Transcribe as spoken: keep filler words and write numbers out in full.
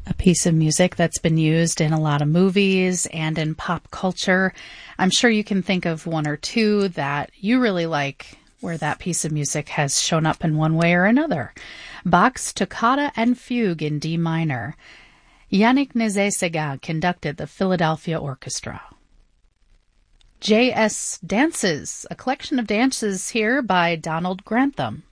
A piece of music that's been used in a lot of movies and in pop culture. I'm sure you can think of one or two that you really like where that piece of music has shown up in one way or another. Bach's Toccata and Fugue in D minor. Yannick Nézet-Séguin conducted the Philadelphia Orchestra. J S Dances, a collection of dances here by Donald Grantham.